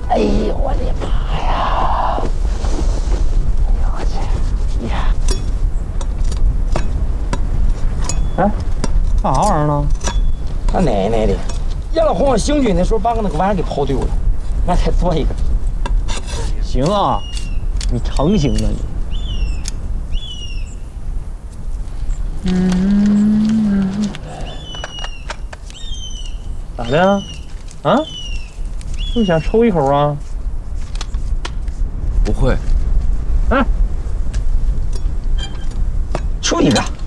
哎呦我的妈呀！哎呦我去！呀！啊，干啥玩意儿呢？他奶奶的！杨老红行军的时候把我那个碗给跑丢了，俺才做一个。行啊，你成行啊你。咋的？啊？就想抽一口啊？ 不会。 啊！抽一个。